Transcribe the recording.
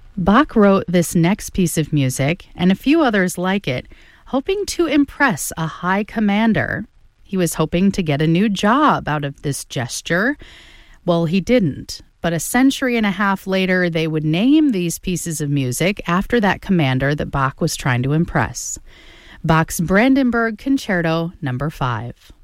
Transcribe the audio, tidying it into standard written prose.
Bach wrote this next piece of music and a few others like it, hoping to impress a high commander. He was hoping to get a new job out of this gesture. Well, he didn't. But a century and a half later, they would name these pieces of music after that commander that Bach was trying to impress. Bach's Brandenburg Concerto No. 5.